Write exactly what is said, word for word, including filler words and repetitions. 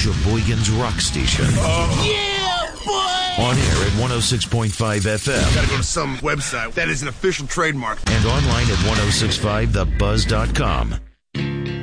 Sheboygan's rock station. Oh. Yeah, boy! On air at one oh six point five F M. Gotta go to some website that is an official trademark. And online at ten sixty-five the buzz dot com.